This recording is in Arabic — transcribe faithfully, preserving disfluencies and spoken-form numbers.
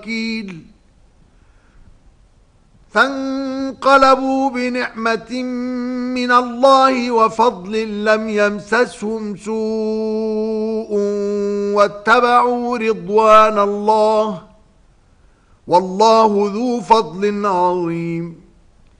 وكيل فانقلبوا بنعمة من الله وفضل لم يمسسهم سوء واتبعوا رضوان الله والله ذو فضل عظيم.